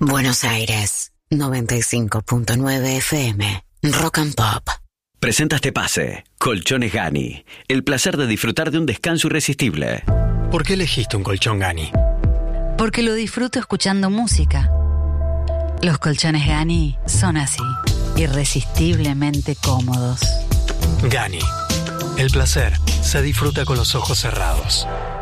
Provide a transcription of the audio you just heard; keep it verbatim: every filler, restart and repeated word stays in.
Buenos Aires, noventa y cinco punto nueve F M, Rock and Pop. Presenta este pase, Colchones Gani, el placer de disfrutar de un descanso irresistible. ¿Por qué elegiste un colchón Gani? Porque lo disfruto escuchando música. Los colchones Gani son así, irresistiblemente cómodos. Gani, el placer se disfruta con los ojos cerrados.